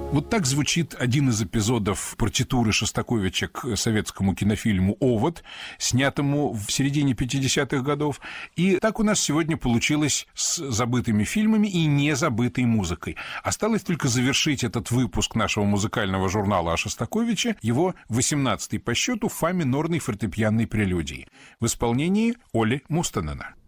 Вот так звучит один из эпизодов партитуры Шостаковича к советскому кинофильму «Овод», снятому в середине 50-х годов. И так у нас сегодня получилось с забытыми фильмами и незабытой музыкой. Осталось только завершить этот выпуск нашего музыкального журнала о Шостаковиче, его 18-й по счету фа минорной фортепианной прелюдии в исполнении Оли Мустанена.